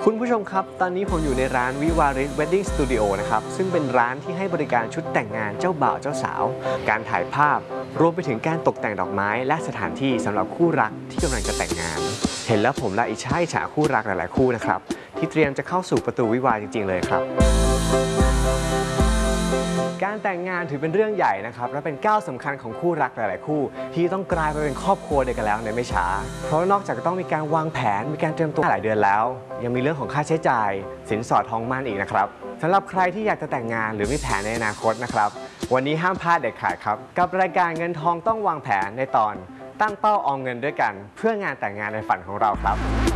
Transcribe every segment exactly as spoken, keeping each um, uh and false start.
คุณผู้ชมครับตอนนี้ผมอยู่ในร้านวิวาริสเวดดิ้งสตูดิโอนะครับซึ่งเป็นร้านที่ให้บริการชุดแต่งงานเจ้าบ่าวเจ้าสาวการถ่ายภาพรวมไปถึงการตกแต่งดอกไม้และสถานที่สำหรับคู่รักที่กำลังจะแต่งงานเห็นแล้วผมละอิจฉาอิจฉาคู่รักหลายๆคู่นะครับที่เตรียมจะเข้าสู่ประตูวิวาห์จริงๆเลยครับการแต่งงานถือเป็นเรื่องใหญ่นะครับและเป็นก้าวสำคัญของคู่รักหลายๆคู่ที่ต้องกลายไปเป็นครอบครัวเดียวกันแล้วในไม่ช้าเพราะนอกจากจะต้องมีการวางแผนมีการเตรียมตัวหลายเดือนแล้วยังมีเรื่องของค่าใช้จ่ายสินสอดทองมั่นอีกนะครับสำหรับใครที่อยากจะแต่งงานหรือมีแผนในอนาคตนะครับวันนี้ห้ามพลาดเด็ดขาดครับกับรายการเงินทองต้องวางแผนในตอนตั้งเป้าออมเงินด้วยกันเพื่องานแต่งงานในฝันของเราครับ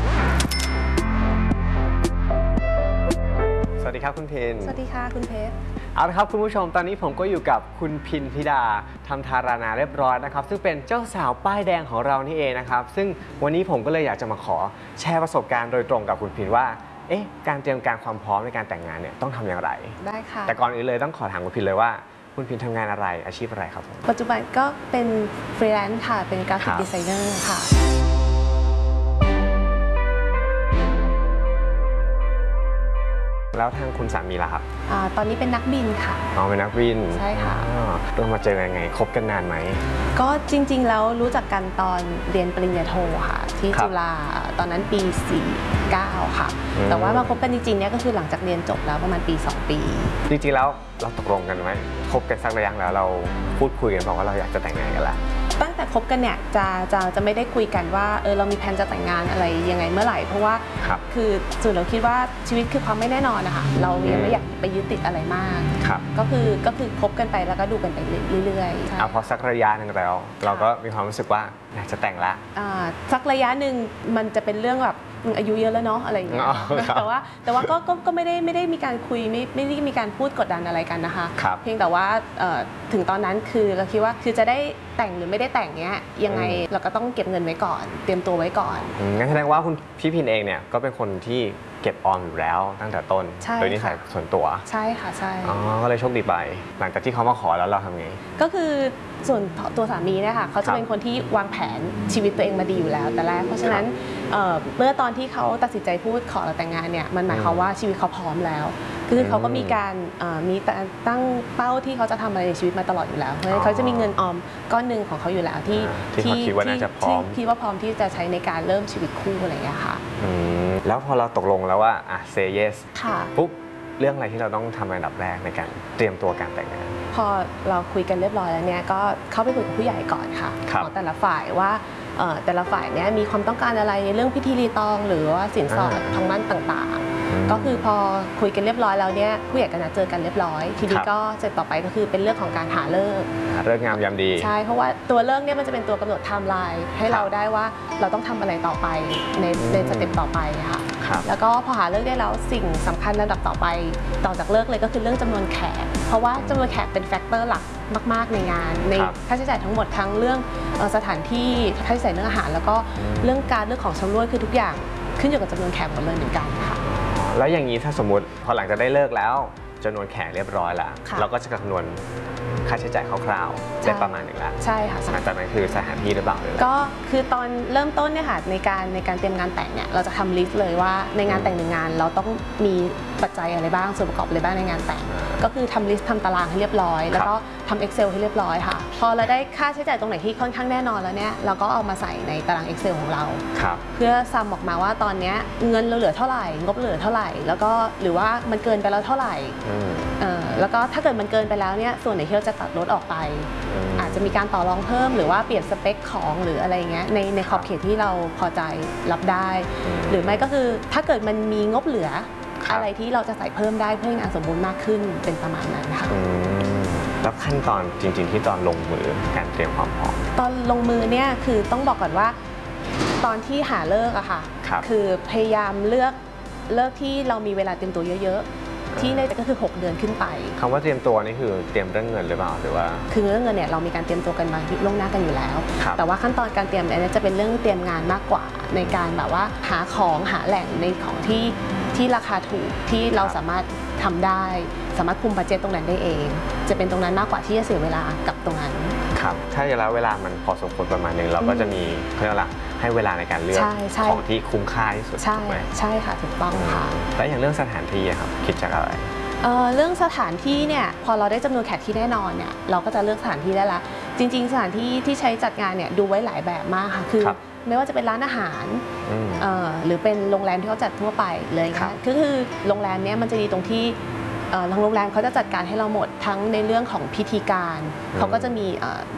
สวัสดีครับคุณพินสวัสดีค่ะคุณเพชรเอาละครับคุณผู้ชมตอนนี้ผมก็อยู่กับคุณพินธิดาทำธารานาเรียบร้อยนะครับซึ่งเป็นเจ้าสาวป้ายแดงของเรานี่เองนะครับซึ่งวันนี้ผมก็เลยอยากจะมาขอแชร์ประสบการณ์โดยตรงกับคุณพินว่าเอ๊ะการเตรียมการความพร้อมในการแต่งงานเนี่ยต้องทำอย่างไรได้ค่ะแต่ก่อนอื่นเลยต้องขอถามคุณพินเลยว่าคุณพินทำงานอะไรอาชีพอะไรครับผมปัจจุบันก็เป็นฟรีแลนซ์ค่ะเป็นกราฟิกดีไซเนอร์ค่ะแล้วทางคุณสามีล่ะครับอ่าตอนนี้เป็นนักบินค่ะอ๋อเป็นนักบินใช่ค่ะเรามาเจอกันยังไงคบกันนานไหมก็จริงๆแล้วรู้จักกันตอนเรียนปริญญาโทค่ะที่จุฬาตอนนั้นปีสี่สิบเก้าค่ะแต่ว่ามาคบกันจริงๆเนี่ยก็คือหลังจากเรียนจบแล้วประมาณปีสองปีจริงๆแล้วเราตกลงกันไหมคบกันสักระยะแล้วเราพูดคุยกันบอกว่าเราอยากจะแต่งงานกันแล้วตั้งแต่คบกันเนี่ยจะจะจะไม่ได้คุยกันว่าเออเรามีแผนจะแต่งงานอะไรยังไงเมื่อไหร่เพราะว่าคือส่วนเราคิดว่าชีวิตคือความไม่แน่นอนนะคะเรายังไม่อยากไปยึดติดอะไรมากก็คือก็คือคบกันไปแล้วก็ดูกันไปเรื่อยๆเอาพอสักระยะหนึ่งแล้วเราก็มีความรู้สึกว่าอยากจะแต่งละสักระยะหนึ่งมันจะเป็นเรื่องแบบอายุเยอะแล้วเนาะอะไรอย่างเงี้ยแต่ว่าแต่ว่าก็ก็ไม่ได้ไม่ได้มีการคุยไม่ไม่ได้มีการพูดกดดันอะไรกันนะคะเพียงแต่ว่าถึงตอนนั้นคือเราคิดว่าคือจะได้แต่งหรือไม่ได้แต่งเนี้ยยังไงเราก็ต้องเก็บเงินไว้ก่อนเตรียมตัวไว้ก่อนงั้นแสดงว่าคุณพี่พินเองเนี่ยก็เป็นคนที่เก็บออมอยู่แล้วตั้งแต่ต้นโดยนิสัยส่วนตัวใช่ค่ะใช่อ๋อก็เลยโชคดีไปหลังจากที่เขามาขอแล้วเราทำไงก็คือส่วนตัวสามีเนี่ยค่ะเขาจะเป็นคนที่วางแผนชีวิตตัวเองมาดีอยู่แล้วแต่แรกเพราะฉะนั้นเมื่อตอนที่เขาตัดสินใจพูดขอเราแต่งงานเนี่ยมันหมายความว่าชีวิตเขาพร้อมแล้วคือเขาก็มีการมีตั้งเป้าที่เขาจะทำอะไรในชีวิตมาตลอดอยู่แล้วเพราะฉะนั้นเขาจะมีเงินออมก้อนหนึ่งของเขาอยู่แล้วที่ที่คิดว่าน่าจะพร้อมคิดว่าพร้อมที่จะใช้ในการเริ่มชีวิตคู่อะไรอย่างเงี้ยค่ะแล้วพอเราตกลงแล้วว่าอ่ะ say yes ค่ะปุ๊บเรื่องอะไรที่เราต้องทำอันดับแรกในการเตรียมตัวการแต่งงานพอเราคุยกันเรียบร้อยแล้วเนี่ยก็เข้าไปคุยกับผู้ใหญ่ก่อนค่ะของแต่ละฝ่ายว่าแต่ละฝ่ายเนี่ยมีความต้องการอะไรในเรื่องพิธีรีตองหรือว่าสินสอดทองมั่นต่างๆก็คือพอคุยกันเรียบร้อยแล้วเนี่ยผู้ใหญ่ก็นัดเจอกันเรียบร้อยทีนี้ก็เสร็จต่อไปก็คือเป็นเรื่องของการหาฤกษ์หาฤกษ์งามยามดีใช่เพราะว่าตัวฤกษ์เนี่ยมันจะเป็นตัวกำหนดไทม์ไลน์ให้เราได้ว่าเราต้องทำอะไรต่อไปในในสเต็ปต่อไปค่ะแล้วก็พอหาฤกษ์ได้แล้วสิ่งสำคัญระดับต่อไปต่อจากฤกษ์เลยก็คือเรื่องจำนวนแขกเพราะว่าจำนวนแขกเป็นแฟกเตอร์หลักมากๆในงานในค่าใช้จ่ายทั้งหมดทั้งเรื่องสถานที่ค่าใช้จ่ายเรื่องอาหารแล้วก็เรื่องการเรื่องของชำร่วยคือทุกอย่างขึ้นอยู่กับจำนวนแขกหมดเลยเหมือนกันค่ะแล้วอย่างนี้ถ้าสมมุติพอหลังจากได้เลิกแล้วจำนวนแขกเรียบร้อยแล้วเราก็จะคำนวณค่าใช้จ่ายคร่าวๆได้ประมาณหนึ่งแล้วใช่ค่ะหลังจากนั้นคือสถานที่หรือเปล่าก็คือตอนเริ่มต้นเนี่ยค่ะในการในการเตรียมงานแต่งเนี่ยเราจะทำลิสต์เลยว่าในงานแต่งหนึ่งงานเราต้องมีปัจจัยอะไรบ้างส่วนประกอบอะไรบ้างในงานแต่งก็คือทำลิสต์ทำตารางให้เรียบร้อยแล้วก็ทำ Excel ให้เรียบร้อยค่ะพอเราได้ค่าใช้จ่ายตรงไหนที่ค่อนข้างแน่นอนแล้วเนี่ยเราก็เอามาใส่ในตาราง Excel ของเราเพื่อซัมออกมาว่าตอนนี้เงินเราเหลือเท่าไหร่งบเหลือเท่าไหร่แล้วก็หรือว่ามันเกินไปแล้วเท่าไหร่แล้วก็ถ้าเกิดมันเกินไปแล้วเนี่ยส่วนไหนที่เราจะตัดลดออกไปอาจจะมีการต่อรองเพิ่มหรือว่าเปลี่ยนสเปคของหรืออะไรเงี้ยในในขอบเขตที่เราพอใจรับได้หรือไม่ก็คือถ้าเกิดมันมีงบเหลืออะไรที่เราจะใส่เพิ่มได้เพื่อให้งานสมบูรณ์มากขึ้นเป็นประมาณนั้นค่ะแล้วขั้นตอนจริงๆที่ตอนลงมือการเตรียมความพร้อมตอนลงมือเนี่ยคือต้องบอกก่อนว่าตอนที่หาเลิกอะค่ะคือพยายามเลือกเลิกที่เรามีเวลาเตรียมตัวเยอะๆที่ในก็คือหกเดือนขึ้นไปคำว่าเตรียมตัวนี่คือเตรียมเรื่องเงินหรือเปล่าหรือว่าคือเรื่องเงินเนี่ยเรามีการเตรียมตัวกันมาล่วงหน้ากันอยู่แล้วแต่ว่าขั้นตอนการเตรียมเนี่ยจะเป็นเรื่องเตรียมงานมากกว่าในการแบบว่าหาของหาแหล่งในของที่ที่ราคาถูกที่เราสามารถทำได้สามารถคุมบัดเจ็ตตรงนั้นได้เองจะเป็นตรงนั้นมากกว่าที่จะเสียเวลากับตรงนั้นครับถ้าระยะเวลามันพอสมควรประมาณนึงเราก็จะมีเพื่อละให้เวลาในการเลือกใช่ใช่ของที่คุ้มค่าที่สุดใช่ถูกไหมใช่ค่ะถูกต้องค่ะแล้วอย่างเรื่องสถานที่อะครับคิดจากอะไรเอ่อเรื่องสถานที่เนี่ยพอเราได้จำนวนแขกที่แน่นอนเนี่ยเราก็จะเลือกสถานที่ได้ละจริงๆสถานที่ที่ใช้จัดงานเนี่ยดูไว้หลายแบบมากค่ะคือครับไม่ว่าจะเป็นร้านอาหารอืมเอ่อหรือเป็นโรงแรมที่เขาจัดทั่วไปเลยครันะบก็คือโรงแรมเนี้ยมันจะดีตรงที่เอ่อทางโรงแรมเขาจะจัดการให้เราหมดทั้งในเรื่องของพิธีการเขาก็จะมีเอ่อ